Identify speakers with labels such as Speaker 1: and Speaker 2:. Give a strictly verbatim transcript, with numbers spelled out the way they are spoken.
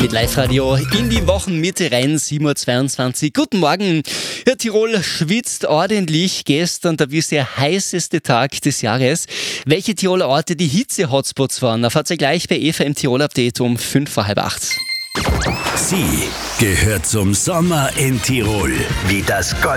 Speaker 1: mit Live-Radio in die Wochenmitte rein, sieben Uhr zweiundzwanzig. Guten Morgen. Ja, Tirol schwitzt ordentlich. Gestern der bisher heißeste Tag des Jahres. Welche Tiroler Orte die Hitze-Hotspots waren, erfahrt ihr gleich bei Eva im Tirol-Update um fünf vor halb acht.
Speaker 2: Sie gehört zum Sommer in Tirol wie das Gold